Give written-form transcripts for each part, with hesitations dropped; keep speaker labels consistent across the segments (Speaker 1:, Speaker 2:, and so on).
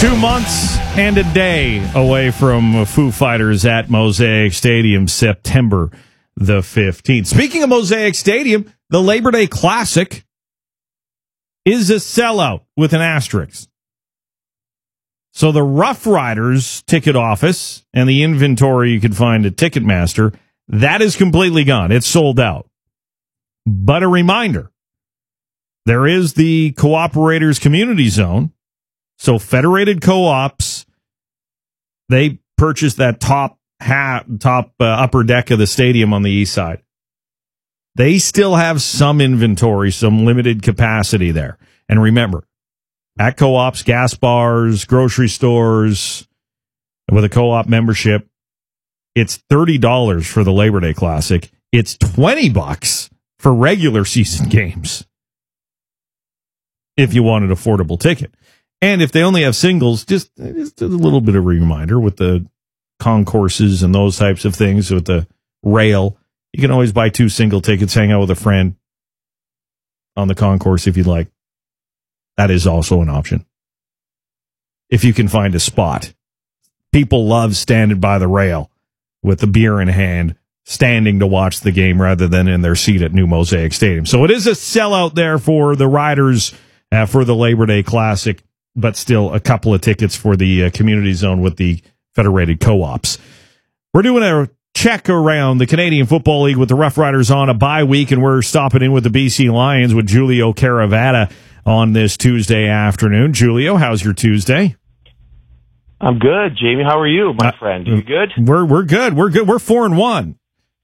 Speaker 1: 2 months and a day away from Foo Fighters at Mosaic Stadium, September the 15th. Speaking of Mosaic Stadium, the Labor Day Classic is a sellout with an asterisk. So the Rough Riders ticket office and the inventory you can find at Ticketmaster, that is completely gone. It's sold out. But a reminder, there is the Cooperators Community Zone. So Federated Co-ops, they purchased that top upper deck of the stadium on the east side. They still have some inventory, some limited capacity there. And remember, at co-ops, gas bars, grocery stores, with a co-op membership, it's $30 for the Labor Day Classic. It's $20 for regular season games if you want an affordable ticket. And if they only have singles, just a little bit of a reminder with the concourses and those types of things with the rail. You can always buy 2 single tickets, hang out with a friend on the concourse if you'd like. That is also an option. If you can find a spot. People love standing by the rail with the beer in hand, standing to watch the game rather than in their seat at New Mosaic Stadium. So it is a sellout there for the Riders for the Labor Day Classic, but still a couple of tickets for the community zone with the Federated Co-ops. We're doing a check around the Canadian Football League with the Rough Riders on a bye week, and we're stopping in with the BC Lions with Julio Caravata on this Tuesday afternoon. Julio, how's your Tuesday?
Speaker 2: I'm good, Jamie. How are you, my friend? You good?
Speaker 1: We're good. We're good. We're 4-1.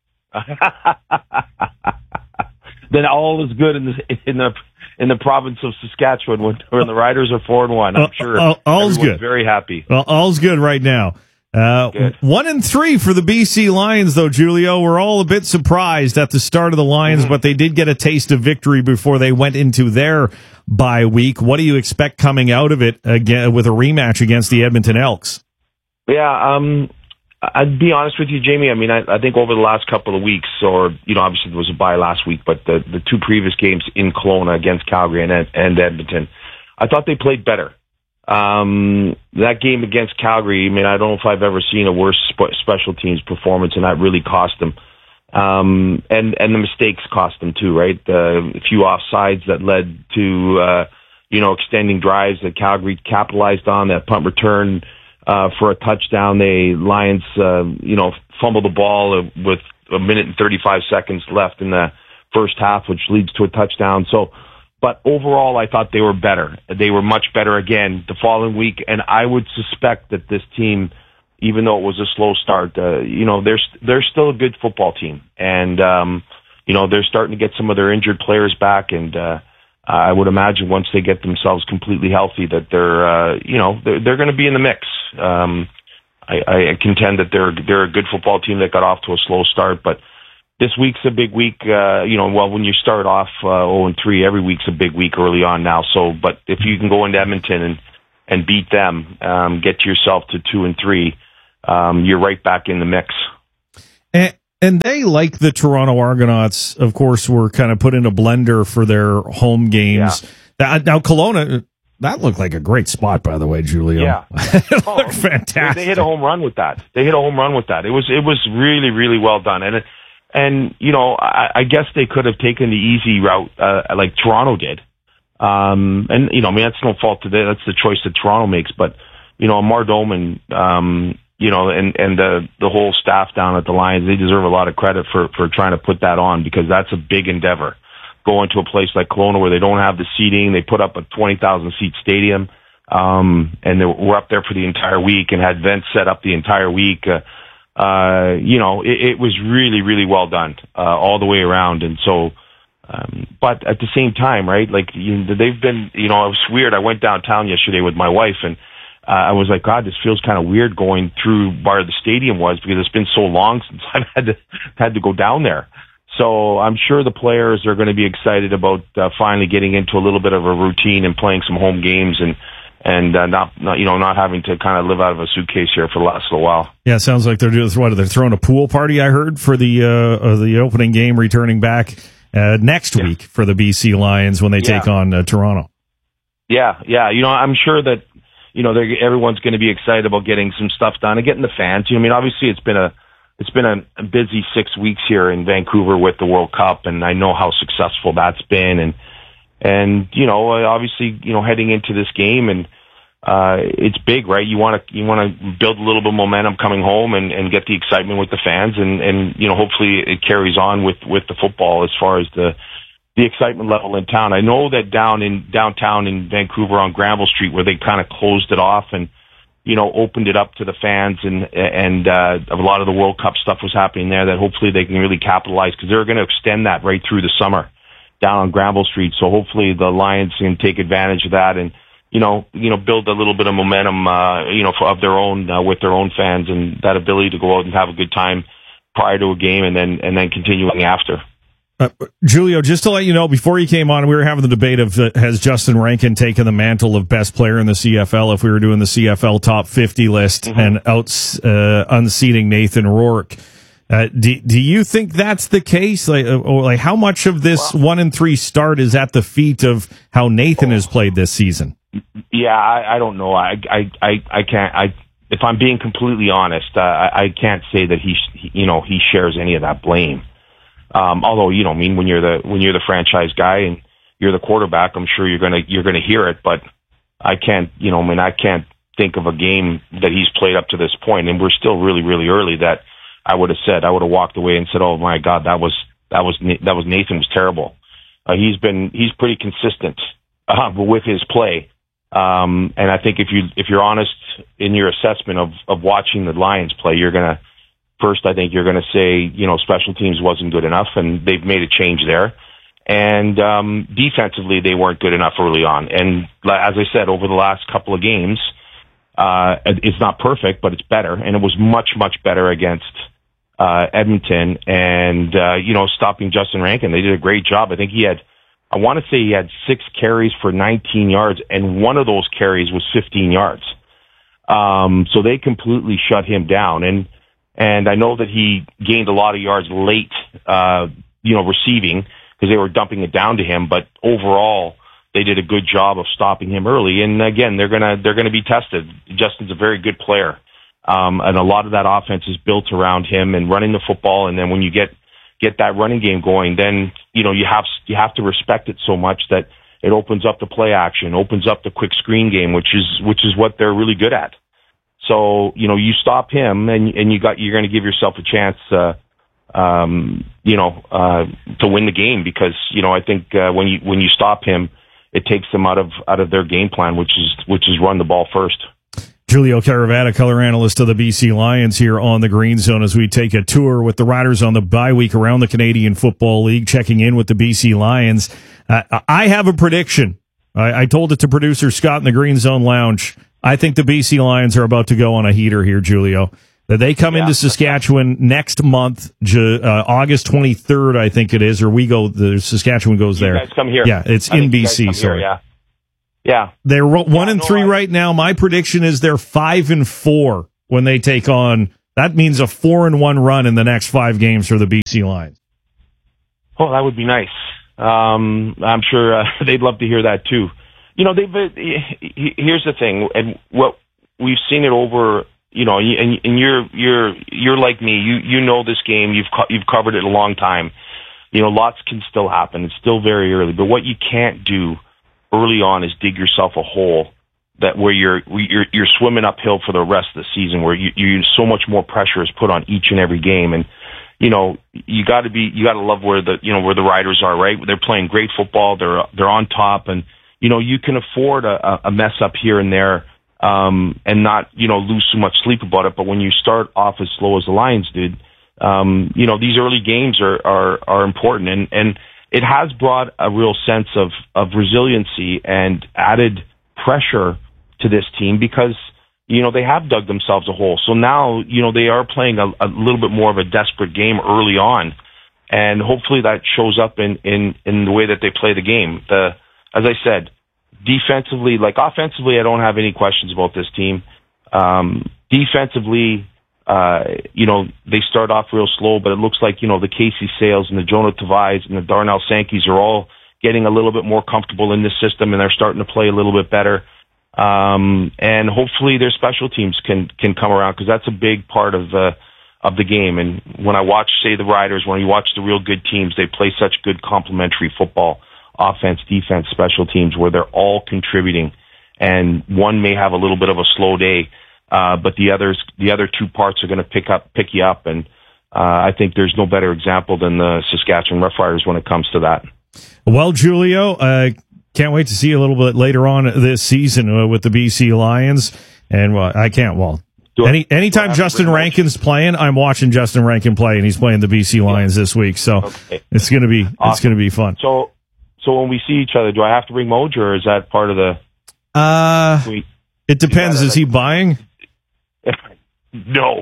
Speaker 2: Then all is good in the province of Saskatchewan when the Riders are 4-1. I'm sure
Speaker 1: all's good.
Speaker 2: Very happy.
Speaker 1: Well, all's good right now. 1-3 for the BC Lions, though, Julio. We're all a bit surprised at the start of the Lions, but they did get a taste of victory before they went into their bye week. What do you expect coming out of it again with a rematch against the Edmonton Elks?
Speaker 2: Yeah, I'd be honest with you, Jamie. I mean, I think over the last couple of weeks, or, obviously there was a bye last week, but the 2 previous games in Kelowna against Calgary and Edmonton, I thought they played better. That game against Calgary, I mean, I don't know if I've ever seen a worse special teams performance, and that really cost them. And the mistakes cost them too, right? A few offsides that led to, extending drives that Calgary capitalized on, that punt return, for a touchdown. The Lions, fumbled the ball with 1 minute and 35 seconds left in the first half, which leads to a touchdown. But overall, I thought they were better. They were much better again the following week, and I would suspect that this team, even though it was a slow start, they're still a good football team, and they're starting to get some of their injured players back, and I would imagine once they get themselves completely healthy that they're going to be in the mix. I contend that they're a good football team that got off to a slow start, but this week's a big week. When you start off 0-3, every week's a big week early on now. So, but if you can go into Edmonton and beat them, get yourself to 2-3, you're right back in the mix.
Speaker 1: And they, like the Toronto Argonauts, of course, were kind of put in a blender for their home games. Yeah. Now, Kelowna, that looked like a great spot, by the way, Julio.
Speaker 2: Yeah.
Speaker 1: It looked fantastic.
Speaker 2: They hit a home run with that. It was really, really well done. And I guess they could have taken the easy route, like Toronto did. That's no fault to them. That's the choice that Toronto makes. But, Amar Doman, and the whole staff down at the Lions, they deserve a lot of credit for trying to put that on, because that's a big endeavor. Going to a place like Kelowna where they don't have the seating, they put up a 20,000 seat stadium, and they were up there for the entire week and had events set up the entire week. It was really, really well done, all the way around. And so, but at the same time, right, like, they've been, it was weird. I went downtown yesterday with my wife, and I was like, God, this feels kind of weird going through where the stadium was, because it's been so long since I've had to go down there. So I'm sure the players are going to be excited about finally getting into a little bit of a routine and playing some home games and not having to kind of live out of a suitcase here for the last little while.
Speaker 1: Yeah, it sounds like they're throwing a pool party, I heard, for the opening game, returning back next week for the BC Lions when they take on Toronto.
Speaker 2: Yeah. I'm sure that everyone's going to be excited about getting some stuff done and getting the fans. I mean, obviously it's been a busy 6 weeks here in Vancouver with the World Cup, and I know how successful that's been. And obviously, heading into this game, and it's big, right? You want to build a little bit of momentum coming home and get the excitement with the fans, and hopefully it carries on with the football as far as the excitement level in town. I know that downtown in Vancouver on Granville Street, where they kind of closed it off and opened it up to the fans, and a lot of the World Cup stuff was happening there, that hopefully they can really capitalize, because they're going to extend that right through the summer down on Granville Street. So hopefully the Lions can take advantage of that and build a little bit of momentum, of their own, with their own fans, and that ability to go out and have a good time prior to a game and then continuing after.
Speaker 1: Julio, just to let you know, before you came on, we were having the debate of has Justin Rankin taken the mantle of best player in the CFL if we were doing the CFL top 50 list and unseating Nathan Rourke. Do you think that's the case? Like how much of this 1-3 start is at the feet of how Nathan has played this season?
Speaker 2: Yeah, I don't know. I can't. If I'm being completely honest, I can't say that he shares any of that blame. Although when you're the franchise guy and you're the quarterback, I'm sure you're gonna hear it. But I can't. I can't think of a game that he's played up to this point, and we're still really, really early, that I would have walked away and said, "Oh my God, that was Nathan was terrible." He's pretty consistent with his play. And I think if you're honest in your assessment of watching the Lions play, I think you're gonna say, special teams wasn't good enough, and they've made a change there. And defensively, they weren't good enough early on. And as I said, over the last couple of games, it's not perfect, but it's better. And it was much, much better against Edmonton. And stopping Justin Rankin, they did a great job. I want to say he had 6 carries for 19 yards, and one of those carries was 15 yards. So they completely shut him down. And I know that he gained a lot of yards late, receiving, because they were dumping it down to him. But overall, they did a good job of stopping him early. And again, they're gonna be tested. Justin's a very good player, and a lot of that offense is built around him and running the football. And then when you get that running game going, then you have to respect it so much that it opens up the play action, opens up the quick screen game, which is what they're really good at. So, you stop him and you're going to give yourself a chance, to win the game, because, I think, when you stop him, it takes them out of their game plan, which is run the ball first.
Speaker 1: Julio Caravana, color analyst of the BC Lions, here on the Green Zone as we take a tour with the Riders on the bye week around the Canadian Football League, checking in with the BC Lions. I have a prediction. I told it to producer Scott in the Green Zone Lounge. I think the BC Lions are about to go on a heater here, Julio. That they come into Saskatchewan next month, August 23rd, I think it is, or Saskatchewan goes there.
Speaker 2: You guys come here.
Speaker 1: Yeah, it's in BC. Sorry.
Speaker 2: Yeah.
Speaker 1: They're 1-3 right now. My prediction is they're 5-4 when they take on. That means a 4-1 run in the next 5 games for the BC Lions.
Speaker 2: Oh, that would be nice. I'm sure they'd love to hear that too. Here's the thing, and what we've seen it over. And you're like me. You know this game. You've covered it a long time. Lots can still happen. It's still very early. But what you can't do early on is dig yourself a hole where you're swimming uphill for the rest of the season, where you so much more pressure is put on each and every game. And you got to love where the Riders are, right? They're playing great football. They're on top, and you can afford a mess up here and there. And not, lose too much sleep about it. But when you start off as slow as the Lions did, these early games are important. And it has brought a real sense of resiliency and added pressure to this team, because, they have dug themselves a hole. So now, they are playing a little bit more of a desperate game early on. And hopefully that shows up in the way that they play the game. As I said, defensively, offensively, I don't have any questions about this team. Defensively, they start off real slow, but it looks like, the Casey Sales and the Jonah Tavais and the Darnell Sankey's are all getting a little bit more comfortable in this system, and they're starting to play a little bit better. And hopefully their special teams can come around, because that's a big part of the game. And when I watch, say, the Riders, when you watch the real good teams, they play such good complementary football, offense, defense, special teams, where they're all contributing. And one may have a little bit of a slow day, but the other two parts are going to pick you up. And I think there's no better example than the Saskatchewan Roughriders when it comes to that.
Speaker 1: Well, Julio, can't wait to see you a little bit later on this season with the BC Lions. And I can't. Well, anytime Justin Rankin's playing, I'm watching Justin Rankin play, and he's playing the BC Lions this week. So it's going to be awesome. It's going to be fun.
Speaker 2: So when we see each other, do I have to bring Moj, or is that part of the?
Speaker 1: It depends. Is he buying?
Speaker 2: No.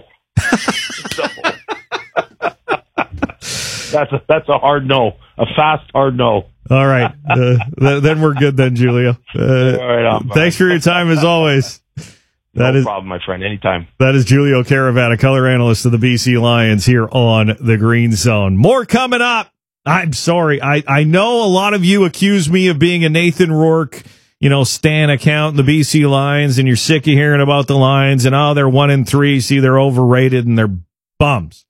Speaker 2: That's a hard no. A fast, hard no.
Speaker 1: All right. Then we're good then, Julio.
Speaker 2: All right,
Speaker 1: thanks for your time, as always.
Speaker 2: No problem, my friend. Anytime.
Speaker 1: That is Julio Caravana, color analyst of the BC Lions here on the Green Zone. More coming up. I'm sorry. I know a lot of you accuse me of being a Nathan Rourke, Stan account in the BC Lions, and you're sick of hearing about the Lions, and they're 1-3. See, they're overrated and they're bums.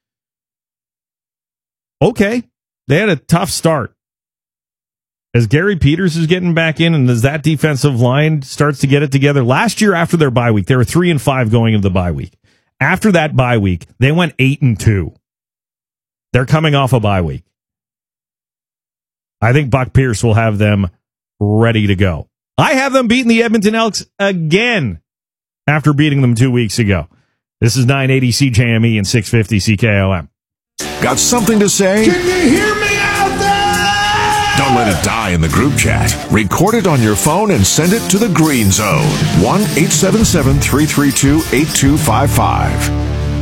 Speaker 1: Okay. They had a tough start. As Gary Peters is getting back in, and as that defensive line starts to get it together, last year after their bye week, they were 3-5 going into the bye week. After that bye week, they went 8-2. They're coming off a bye week. I think Buck Pierce will have them ready to go. I have them beating the Edmonton Elks again after beating them 2 weeks ago. This is 980 CJME and 650 CKOM.
Speaker 3: Got something to say?
Speaker 4: Can you hear me out there?
Speaker 3: Don't let it die in the group chat. Record it on your phone and send it to the Green Zone. 1-877-332-8255.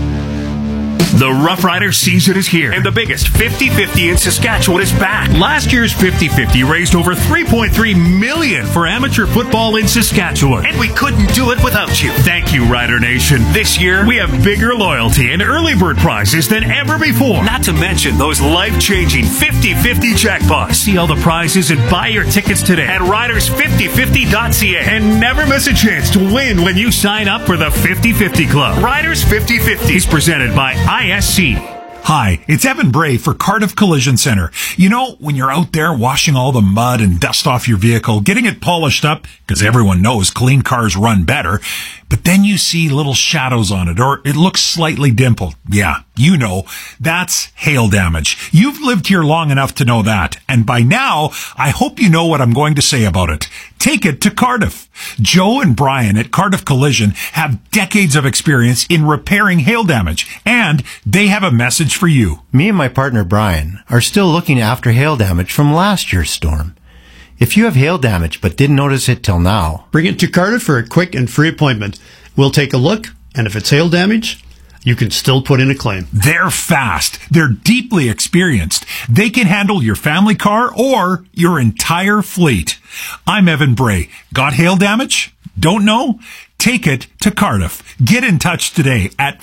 Speaker 5: The Rough Rider season is here, and the biggest 50-50 in Saskatchewan is back. Last year's 50-50 raised over $3.3 million for amateur football in Saskatchewan, and we couldn't do it without you. Thank you, Rider Nation. This year, we have bigger loyalty and early bird prizes than ever before. Not to mention those life-changing 50-50 jackpots. See all the prizes and buy your tickets today at riders5050.ca, and never miss a chance to win when you sign up for the 50-50 Club. Riders 50-50 is presented by ISC.
Speaker 6: Hi, it's Evan Bray for Cardiff Collision Center. When you're out there washing all the mud and dust off your vehicle, getting it polished up, because everyone knows clean cars run better, but then you see little shadows on it, or it looks slightly dimpled. Yeah, that's hail damage. You've lived here long enough to know that, and by now, I hope you know what I'm going to say about it. Take it to Cardiff. Joe and Brian at Cardiff Collision have decades of experience in repairing hail damage, and they have a message for you.
Speaker 7: Me and my partner Brian are still looking after hail damage from last year's storm. If you have hail damage but didn't notice it till now,
Speaker 8: bring it to Cardiff for a quick and free appointment. We'll take a look, and if it's hail damage, you can still put in a claim.
Speaker 6: They're fast. They're deeply experienced. They can handle your family car or your entire fleet. I'm Evan Bray. Got hail damage? Don't know? Take it to Cardiff. Get in touch today at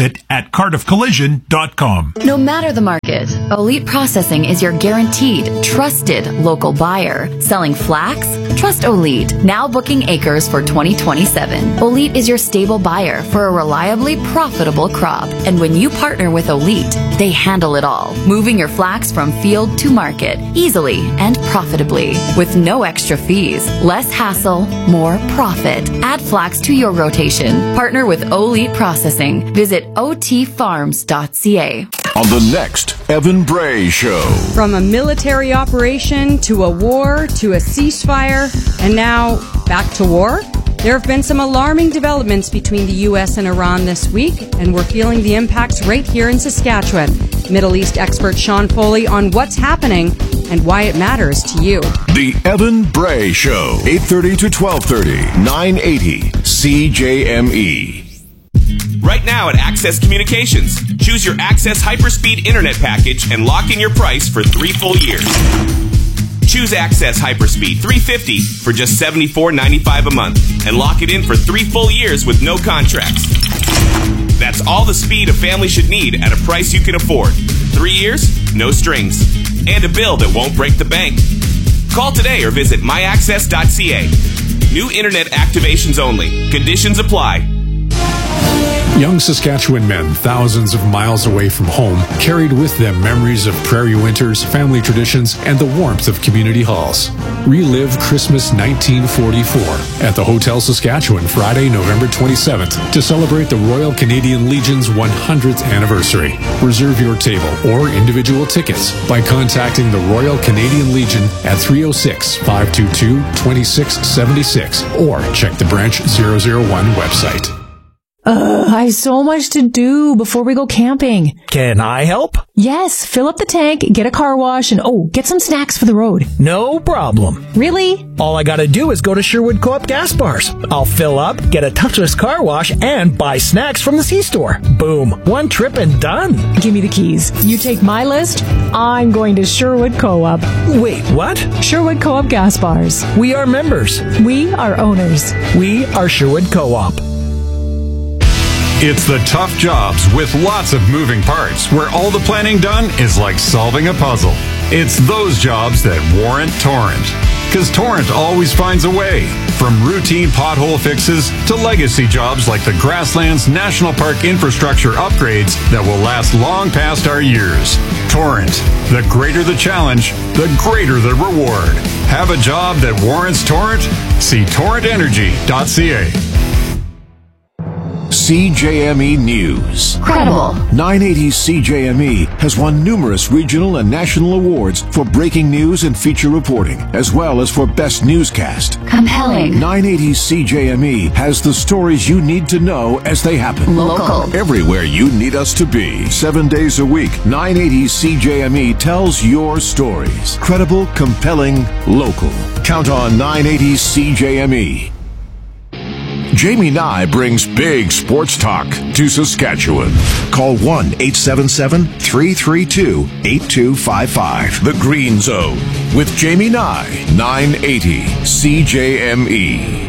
Speaker 6: fixit@cardiffcollision.com.
Speaker 9: No matter the market, Elite Processing is your guaranteed, trusted local buyer. Selling flax? Trust Elite. Now booking acres for 2027. Elite is your stable buyer for a reliably profitable crop. And when you partner with Elite, they handle it all. Moving your flax from field to market easily and profitably. With no extra fees. Less hassle, more profit. Add flax to your rotation. Partner with Elite Processing. Visit otfarms.ca.
Speaker 3: On the next Evan Bray Show.
Speaker 10: From a military operation to a war to a ceasefire and now back to war, there have been some alarming developments between the U.S. and Iran this week, and we're feeling the impacts right here in Saskatchewan. Middle East expert Sean Foley on what's happening and why it matters to you.
Speaker 3: The Evan Bray Show, 8:30 to 12:30, 980 CJME.
Speaker 11: Right now at Access Communications, choose your Access Hyperspeed Internet package and lock in your price for 3 full years. Choose Access Hyperspeed 350 for just $74.95 a month and lock it in for 3 full years with no contracts. That's all the speed a family should need at a price you can afford. 3 years, no strings, and a bill that won't break the bank. Call today or visit myaccess.ca. New internet activations only. Conditions apply.
Speaker 12: Young Saskatchewan men, thousands of miles away from home, carried with them memories of prairie winters, family traditions, and the warmth of community halls. Relive Christmas 1944 at the Hotel Saskatchewan Friday, November 27th to celebrate the Royal Canadian Legion's 100th anniversary. Reserve your table or individual tickets by contacting the Royal Canadian Legion at 306-522-2676 or check the Branch 001 website.
Speaker 13: I have so much to do before we go camping.
Speaker 14: Can I help?
Speaker 13: Yes, fill up the tank, get a car wash, and get some snacks for the road.
Speaker 14: No problem.
Speaker 13: Really?
Speaker 14: All I gotta do is go to Sherwood Co-op gas bars. I'll fill up, get a touchless car wash, and buy snacks from the C-store. Boom. One trip and done.
Speaker 13: Give me the keys. You take my list, I'm going to Sherwood Co-op.
Speaker 14: Wait, what?
Speaker 13: Sherwood Co-op gas bars.
Speaker 14: We are members.
Speaker 13: We are owners.
Speaker 14: We are Sherwood Co-op.
Speaker 15: It's the tough jobs with lots of moving parts where all the planning done is like solving a puzzle. It's those jobs that warrant Torrent. Because Torrent always finds a way. From routine pothole fixes to legacy jobs like the Grasslands National Park infrastructure upgrades that will last long past our years. Torrent. The greater the challenge, the greater the reward. Have a job that warrants Torrent? See torrentenergy.ca.
Speaker 3: CJME News.
Speaker 9: Credible.
Speaker 3: 980 CJME has won numerous regional and national awards for breaking news and feature reporting, as well as for best newscast.
Speaker 9: Compelling.
Speaker 3: 980 CJME has the stories you need to know as they happen.
Speaker 9: Local.
Speaker 3: Everywhere you need us to be. 7 days a week, 980 CJME tells your stories. Credible, compelling, local. Count on 980 CJME. Jamie Nye brings big sports talk to Saskatchewan. Call 1-877-332-8255. The Green Zone with Jamie Nye, 980 CJME.